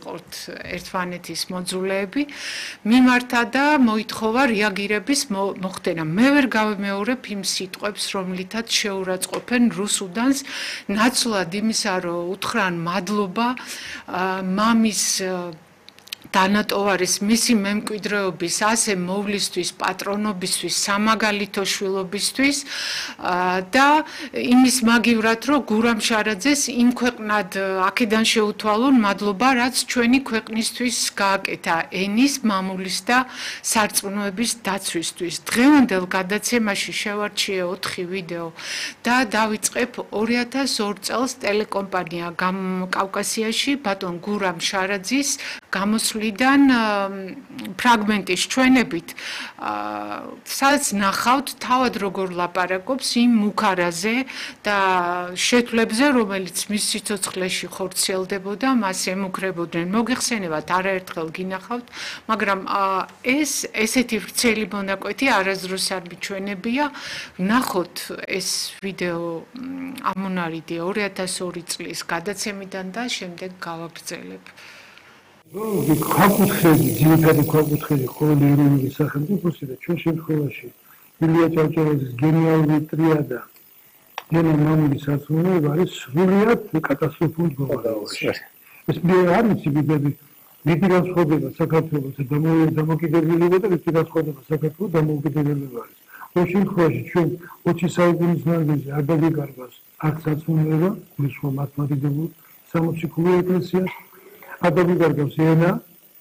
ვიყავთ ერთმანეთის მოძულეები, მიმართა და მოითხოვა რეაგირების მოხდენა. მე ვერ გავემეორებ იმ სიტყვებს, რომლითაც შეურაცხყოფენ რუსუდანს, ნაცვლად იმისა, რომ უთხრან მადლობა მამის დანატოვარის მისი მემკვიდრეობის ასე მოვლისთვის, პატრონობისთვის, სამაგალითო შვილობისთვის და იმის მაგივრად, რომ გურამ შარაძეს იმ ქვეყნად აქედან შეუთვალონ მადლობა, რაც ჩვენი ქვეყნისთვის გააკეთა ენის, მამულის და სარწმუნოების დაცვისთვის. დღევანდელ გადაცემაში შევარჩიე 4 ვიდეო და დავიწყებ 2002 წელს ტელეკომპანია კავკასიაში ბატონ გურამ შარაძის გამოსვლიდან ფრაგმენტის ჩვენებით, სადაც ნახავთ თავად როგორ ლაპარაკობს იმ მუქარაზე და შეთვლებზე, რომელიც მის სიცოცხლეში ხორციელდებოდა, მას ემუქრებოდნენ. მოგეხსენებათ, არაერთხელ გინახავთ, მაგრამ ესეთი ვრცელი მონაკვეთი არასდროს არ მიჩვენებია. ნახოთ ეს ვიდეო ამონარიდი 2002 წლის გადაცემიდან და შემდეგ გავაგრძელებ. ხალხუთხედი, ძირითადი ხალხუთხედი ყოველი ეროვნული სახელმწიფოსი და ჩვენ შემთხვევაში ილია ჭავჭავაძის გენიალური ტრიადა, გენა მამული სარწმუნოება არის სრულიად კატასტროფული მდგომარეობაში. ეს მე არ ვიცი რითი განსხვავდება საქართველოს და დამოუკიდებელობა და რითი განსხვავდება საქართველოს დამოუკიდებელობა არის. ყოველ შემთხვევაში ჩვენ 20 საუკუნის მანძილზე არ დაგეკარგავს აქ სარწმუნოება, გულისხმობ მართლმადიდებულ სამოციქულო ეკლესიას, ადაგიკარგავს ენა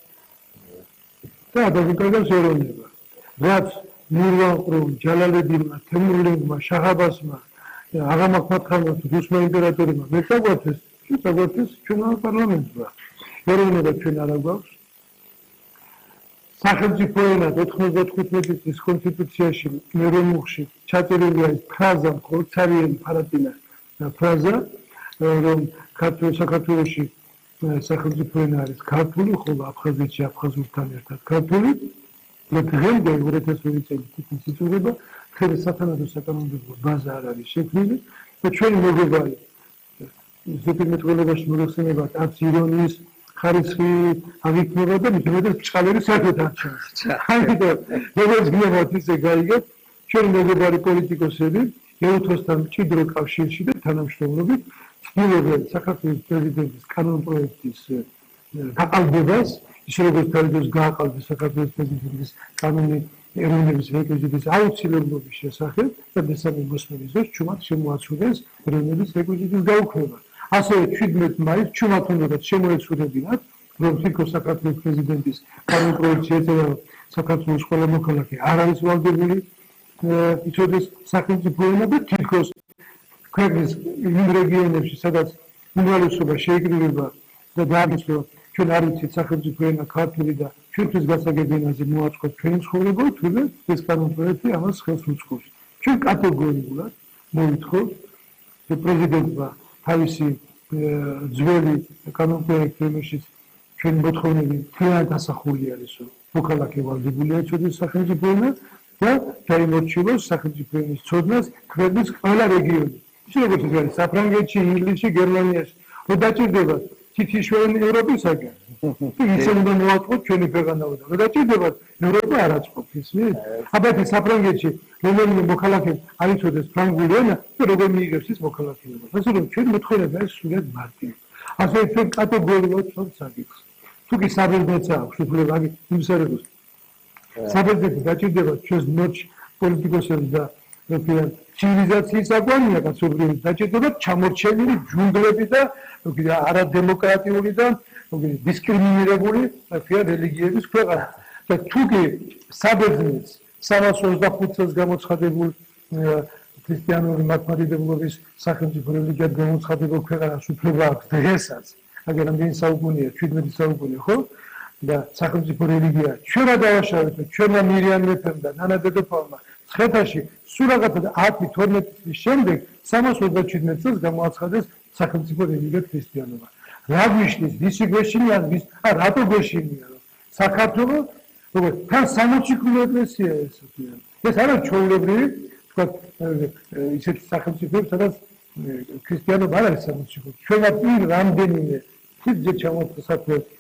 და ადაგიკარგავს ეროვნება. რაც მირვანყრუმ, ჯალალედინმა, თემურლენგმა, შაჰ-აბასმა, აღა მაჰმად-ხანმა, რუსმა იმპერატორებმა ვერ დაგვაქვს, ჩვენმა პარლამენტმა. ეროვნება ჩვენ არ გვაქვს. სახელმწიფო ენა 95 წლის კონსტიტუციაში მერომუხში ჩაწერილია ფრაზა, ხორცარიელი ფარატინა ფრაზა, რომ საქართველოში სახელმწიფო ენა არის ქართული, ხოლო აფხაზეთში აფხაზურთან ერთად ქართული. და დღემდე 2002 წელი თითქმის იწურება, ხელი სათანადო საკანონმდებლო ბაზა არ არის შექმნილი და ჩვენი მეგობარი ზეპირმეტყველებაში მოგეხსენებათ, არც ირონიის ხარისხი აღიქმება და მithumetes ბრჭყალები საერთოდ არ ჩანს. ამიტომ როგორც გინებათ ისე გაიგეთ, ჩვენი მეგობარი პოლიტიკოსები ეუთოსთან მჭიდრო კავშირში და თანამშრომლობით ცდილობენ საქართველოს პრეზიდენტის კანონპროექტის გაყალბებას, ისე როგორც თავიდანვე გააყალბეს საქართველოს პრეზიდენტის კანონი ეროვნების რეკვიზიტის აუცილებლობის შესახებ და მესამე მოსმენის დროს ჩუმად შემოაცვლიეს ეროვნების რეკვიზიტის გაუქმება. ასევე 17 მაისს ჩუმად უნდა შემოეცვლიებინათ, რომ თითქოს საქართველოს პრეზიდენტის კანონპროექტი ეწევა საქართველოს ყველა მოქალაქე არ არის ვალდებული იცოდეს სახელმწიფო ენა და თითქოს ქვეყნის იმ რეგიონებში, სადაც უმრავლესობა შეიკრიბება და დააბეჭდება, ჩვენ არ ვიცით სახელმწიფო ენა ქართული და ჩვენთვის გასაგებ ენაზე მოაწყოთ ჩვენი ცხოვრება, თუმცა ეს კანონპროექტი ამას ხელს უწყობს. ჩვენ კატეგორიულად მოვითხოვთ პრეზიდენტმა თავისი ძველი კანონპროექტი, რომელშიც ჩვენი მოთხოვნები მთლიანად ასახული არის, რომ მოქალაქე ვალდებულია იცოდეს სახელმწიფო ენა და დაიმორჩილოს სახელმწიფო ენის ცოდნას ქვეყნის ყველა რეგიონი. ისე როგორც ეს არის საფრანგეთში, ინგლისში, გერმანიაში, რომ დაჭირდება თითქმის ევროპისაგან. ისე უნდა მოვაწყოთ ჩვენი ქვეყანაო და რომ დაჭირდება ევროპა არ აწყობს ისმის. აბა საფრანგეთში რომელიმე მოქალაქე არ იცოდეს ფრანგული ენა და როგორ მიიღებს ის მოქალაქეობას. ასე რომ ჩვენ მოთხოვნები არის სულად მარტივი. ასე ჩვენ კატეგორიულად ვთქვათ საკითხს. თუ კი საბერძნეთს აქვს უფლება იმსარებას საბერძნეთი დაჭირდება ჩვენს ნოჩ პოლიტიკოსებს და როდესაც ცივილიზაციის აგვანია კაცობრიობის დაჭირდება ჩამორჩენილი ჯუნგლები და არადემოკრატიული და დისკრიმინირებული რელიგიების ქვეყანა. და თუ კი საბერძნეთს 325 წელს გამოცხადებულ ქრისტიანული მართლმადიდებლობის სახელმწიფო რელიგიად გამოცხადებულ ქვეყანას უფლება აქვს დღესაც, აგერ რამდენი საუკუნეა, 17 საუკუნე, ხო? და სახელმწიფო რელიგია ჩვენა დავაშავეთ, ჩვენმა მირიან მეფემ და ნანა დედოფალმა ცხედაში სულ რაღაცა 10-12 წლის შემდეგ 327 წელს გამოაცხადეს სახელმწიფო რელიგია ქრისტიანობა. რა გვიშლის, ვისი გვეშინია, რატო გვეშინია, რომ საქართველოს თან სამოციქულო ეკლესია ესია. ეს არის ჩვეულებრივი, თქვათ, ისეთი სახელმწიფოები, სადაც ქრისტიანობა არ არის სამოციქულო. ჩვენად რამდენიმე თითქმის ჩამოთვლილ